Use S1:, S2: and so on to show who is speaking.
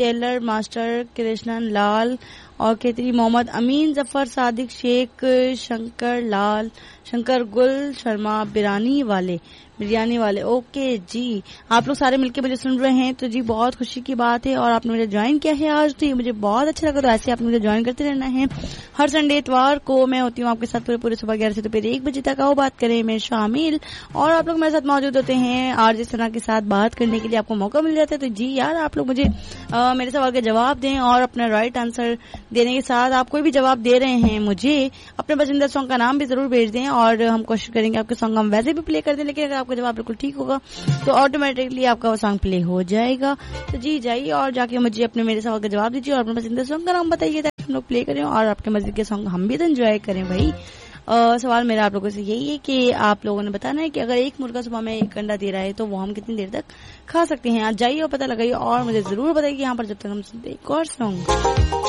S1: Tailor master Krishnan लाल और खितरी मोहम्मद अमीन जफर सादिक शेख शंकर गुल शर्मा बिरयानी वाले। ओके जी, आप लोग सारे मिलके मुझे सुन रहे हैं तो जी बहुत खुशी की बात है। और आपने मुझे ज्वाइन किया है आज तो ये मुझे बहुत अच्छा लगा। तो ऐसे आपने मुझे ज्वाइन करते रहना है। हर संडे इतवार को मैं होती हूँ आपके साथ पूरे सुबह 11 से दोपहर 1 बजे तक। आओ बात करें में शामिल। और आप लोग मेरे साथ मौजूद होते हैं आरजे सना के साथ बात करने के लिए आपको मौका मिल जाता है। तो जी यार आप लोग मुझे मेरे सवाल के जवाब दें और अपना राइट आंसर देने के साथ आप कोई भी जवाब दे रहे हैं मुझे अपने पसंदीदा सॉन्ग का नाम भी जरूर भेज दें। और हम कोशिश करेंगे आपके सॉन्ग हम वैसे भी प्ले कर दें, लेकिन अगर आपका जवाब बिल्कुल ठीक होगा तो ऑटोमेटिकली आपका वो सॉन्ग प्ले हो जाएगा। तो जी जाइए और जाके मुझे अपने मेरे सवाल का जवाब दीजिए और अपने पसंदीदा सॉन्ग का नाम बताइए ताकि हम लोग प्ले करें और आपके मजे के सॉन्ग हम भी तो एंजॉय करें भाई। सवाल मेरा आप लोगों से यही है कि आप लोगों ने बताना है कि अगर एक मुर्गा सुबह में एक अंडा दे रहा है तो वो हम कितनी देर तक खा सकते हैं। आज जाइए और पता लगाइए और मुझे जरूर बताइए यहाँ पर जब तक हम सुनते एक और सॉन्ग।